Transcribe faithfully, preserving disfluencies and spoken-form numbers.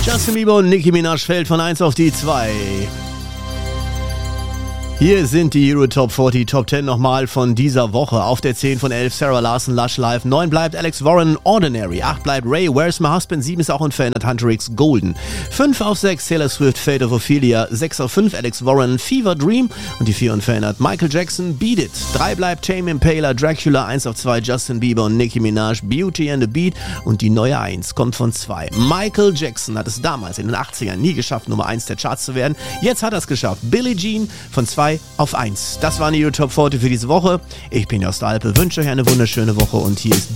Justin Bieber und Nicki Minaj fällt von eins auf die zwei. Hier sind die Euro Top vierzig, Top zehn nochmal von dieser Woche. Auf der zehn von elf Sarah Larson, Lush Life. neun bleibt Alex Warren, Ordinary. acht bleibt Ray, Where's My Husband. sieben ist auch unverändert, Hunter X, Golden. fünf auf sechs Taylor Swift, Fate of Ophelia. sechs auf fünf Alex Warren, Fever Dream. Und die vier unverändert, Michael Jackson, Beat It. drei bleibt Tame Impala, Dracula. eins auf zwei Justin Bieber und Nicki Minaj, Beauty and the Beat. Und die neue eins kommt von zwei. Michael Jackson hat es damals in den achtzigern nie geschafft, Nummer eins der Charts zu werden. Jetzt hat er es geschafft. Billie Jean von zwei auf eins. Das waren die Euro Top vierzig für diese Woche. Ich bin Jost Alpe, wünsche euch eine wunderschöne Woche und hier ist